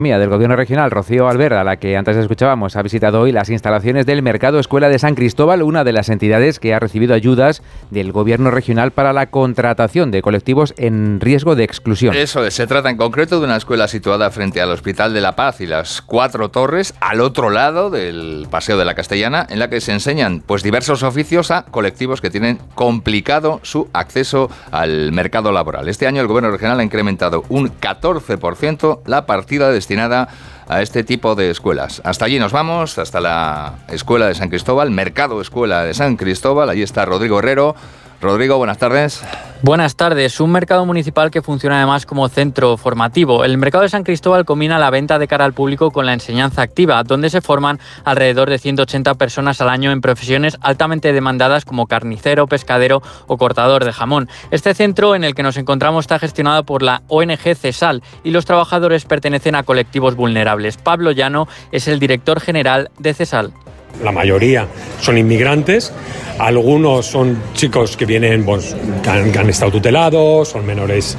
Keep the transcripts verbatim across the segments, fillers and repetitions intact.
Del Gobierno Regional, Rocío Albert, a la que antes escuchábamos, ha visitado hoy las instalaciones del Mercado Escuela de San Cristóbal, una de las entidades que ha recibido ayudas del Gobierno Regional para la contratación de colectivos en riesgo de exclusión. Eso es, se trata en concreto de una escuela situada frente al Hospital de la Paz y las Cuatro Torres, al otro lado del Paseo de la Castellana, en la que se enseñan pues diversos oficios a colectivos que tienen complicado su acceso al mercado laboral. Este año el Gobierno Regional ha incrementado un catorce por ciento la partida destinada a este tipo de escuelas. Hasta allí nos vamos, hasta la Escuela de San Cristóbal, Mercado Escuela de San Cristóbal. Allí está Rodrigo Herrero. Rodrigo, buenas tardes. Buenas tardes. Un mercado municipal que funciona además como centro formativo. El mercado de San Cristóbal combina la venta de cara al público con la enseñanza activa, donde se forman alrededor de ciento ochenta personas al año en profesiones altamente demandadas como carnicero, pescadero o cortador de jamón. Este centro en el que nos encontramos está gestionado por la O N G CESAL y los trabajadores pertenecen a colectivos vulnerables. Pablo Llano es el director general de CESAL. La mayoría son inmigrantes, algunos son chicos que vienen, pues, que han, que han estado tutelados, son menores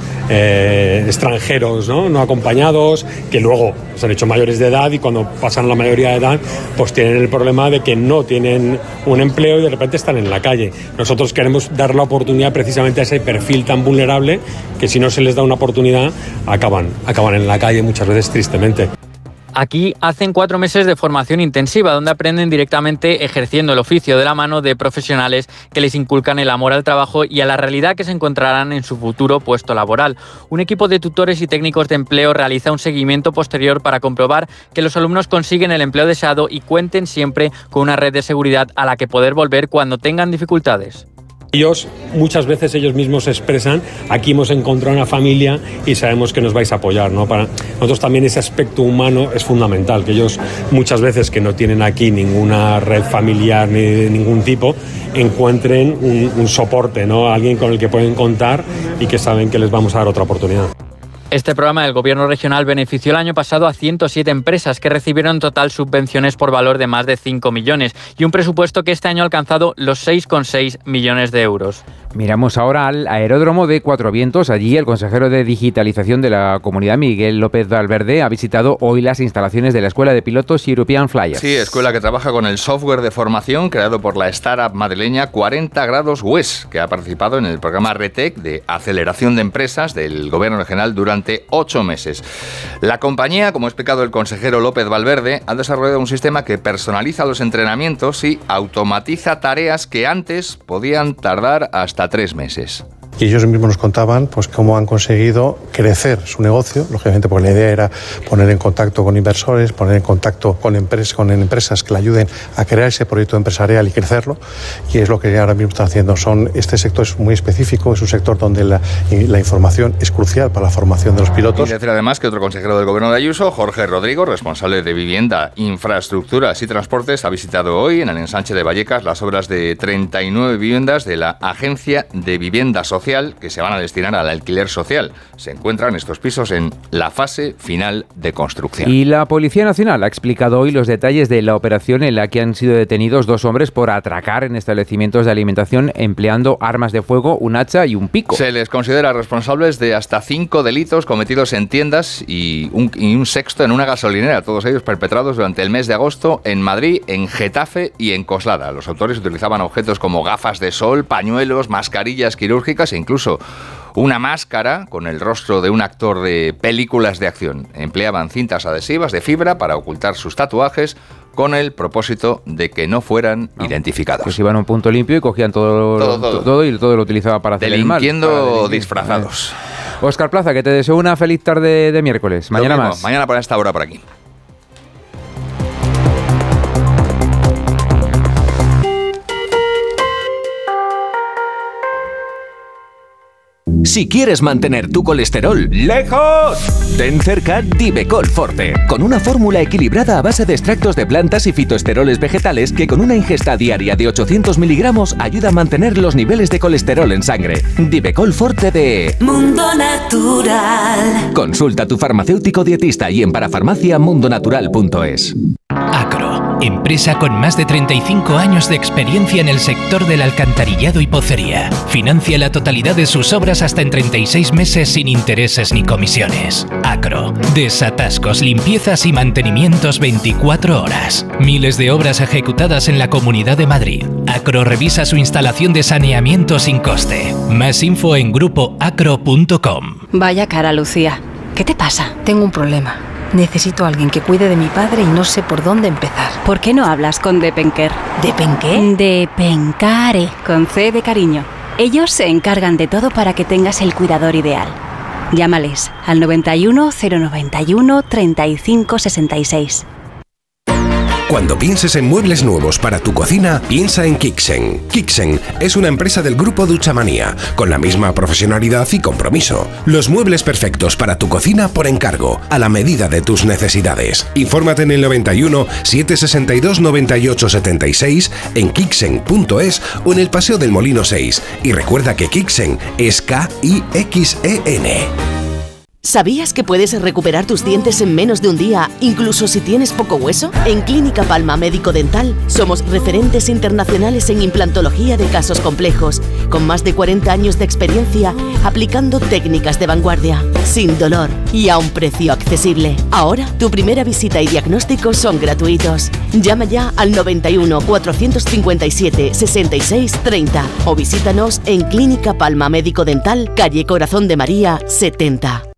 eh, extranjeros, ¿no? no acompañados, que luego se han hecho mayores de edad y cuando pasan la mayoría de edad, pues tienen el problema de que no tienen un empleo y de repente están en la calle. Nosotros queremos dar la oportunidad precisamente a ese perfil tan vulnerable que si no se les da una oportunidad, acaban, acaban en la calle muchas veces tristemente. Aquí hacen cuatro meses de formación intensiva, donde aprenden directamente ejerciendo el oficio de la mano de profesionales que les inculcan el amor al trabajo y a la realidad que se encontrarán en su futuro puesto laboral. Un equipo de tutores y técnicos de empleo realiza un seguimiento posterior para comprobar que los alumnos consiguen el empleo deseado y cuenten siempre con una red de seguridad a la que poder volver cuando tengan dificultades. Ellos, muchas veces ellos mismos expresan, aquí hemos encontrado una familia y sabemos que nos vais a apoyar, ¿no? Para nosotros también ese aspecto humano es fundamental, que ellos muchas veces que no tienen aquí ninguna red familiar ni de ningún tipo, encuentren un, un soporte, ¿no? Alguien con el que pueden contar y que saben que les vamos a dar otra oportunidad. Este programa del Gobierno Regional benefició el año pasado a ciento siete empresas que recibieron en total subvenciones por valor de más de cinco millones y un presupuesto que este año ha alcanzado los seis coma seis millones de euros. Miramos ahora al aeródromo de Cuatro Vientos. Allí el consejero de Digitalización de la Comunidad, Miguel López Valverde, ha visitado hoy las instalaciones de la Escuela de Pilotos European Flyers. Sí, escuela que trabaja con el software de formación creado por la startup madrileña cuarenta grados W E S, que ha participado en el programa RETEC de aceleración de empresas del Gobierno Regional durante ocho meses. La compañía, como ha explicado el consejero López Valverde, ha desarrollado un sistema que personaliza los entrenamientos y automatiza tareas que antes podían tardar hasta tres meses. Y ellos mismos nos contaban pues cómo han conseguido crecer su negocio, lógicamente porque la idea era poner en contacto con inversores, poner en contacto con, empresas, con empresas que le ayuden a crear ese proyecto empresarial y crecerlo, y es lo que ahora mismo están haciendo. Son, este sector es muy específico, es un sector donde la, la información es crucial para la formación de los pilotos. Y decir además que otro consejero del Gobierno de Ayuso, Jorge Rodrigo, responsable de Vivienda, Infraestructuras y Transportes, ha visitado hoy en el ensanche de Vallecas las obras de treinta y nueve viviendas de la Agencia de Vivienda Social que se van a destinar al alquiler social. Se encuentran estos pisos en la fase final de construcción. Y la Policía Nacional ha explicado hoy los detalles de la operación en la que han sido detenidos dos hombres por atracar en establecimientos de alimentación empleando armas de fuego, un hacha y un pico. Se les considera responsables de hasta cinco delitos cometidos en tiendas y un, y un sexto en una gasolinera, todos ellos perpetrados durante el mes de agosto en Madrid, en Getafe y en Coslada. Los autores utilizaban objetos como gafas de sol, pañuelos, mascarillas quirúrgicas e incluso una máscara con el rostro de un actor de películas de acción. Empleaban cintas adhesivas de fibra para ocultar sus tatuajes con el propósito de que no fueran no. identificados. Pues iban a un punto limpio y cogían todo, todo, todo. todo y todo lo utilizaba para hacer el mal. Delinquiendo disfrazados. Óscar Plaza, que te deseo una feliz tarde de miércoles. Mañana más. Mañana por esta hora por aquí. Si quieres mantener tu colesterol lejos, ten cerca Divecol Forte, con una fórmula equilibrada a base de extractos de plantas y fitoesteroles vegetales que con una ingesta diaria de ochocientos miligramos ayuda a mantener los niveles de colesterol en sangre. Divecol Forte de Mundo Natural. Consulta a tu farmacéutico dietista y en parafarmacia mundonatural punto es. Acro, empresa con más de treinta y cinco años de experiencia en el sector del alcantarillado y pocería. Financia la totalidad de sus obras hasta en treinta y seis meses sin intereses ni comisiones. Acro, desatascos, limpiezas y mantenimientos veinticuatro horas. Miles de obras ejecutadas en la Comunidad de Madrid. Acro revisa su instalación de saneamiento sin coste. Más info en grupo acro punto com. Vaya cara, Lucía. ¿Qué te pasa? Tengo un problema. Necesito a alguien que cuide de mi padre y no sé por dónde empezar. ¿Por qué no hablas con Depenker? ¿Depenqué? Depencare, con C de cariño. Ellos se encargan de todo para que tengas el cuidador ideal. Llámales al noventa y uno, cero noventa y uno, treinta y cinco sesenta y seis. Cuando pienses en muebles nuevos para tu cocina, piensa en Kixen. Kixen es una empresa del grupo Duchamanía, con la misma profesionalidad y compromiso. Los muebles perfectos para tu cocina por encargo, a la medida de tus necesidades. Infórmate en el noventa y uno, setecientos sesenta y dos, noventa y ocho setenta y seis, en kixen punto es o en el Paseo del Molino seis. Y recuerda que Kixen es K I X E N. ¿Sabías que puedes recuperar tus dientes en menos de un día, incluso si tienes poco hueso? En Clínica Palma Médico Dental somos referentes internacionales en implantología de casos complejos, con más de cuarenta años de experiencia aplicando técnicas de vanguardia, sin dolor y a un precio accesible. Ahora, tu primera visita y diagnóstico son gratuitos. Llama ya al noventa y uno, cuatrocientos cincuenta y siete, sesenta y seis, treinta o visítanos en Clínica Palma Médico Dental, calle Corazón de María, setenta.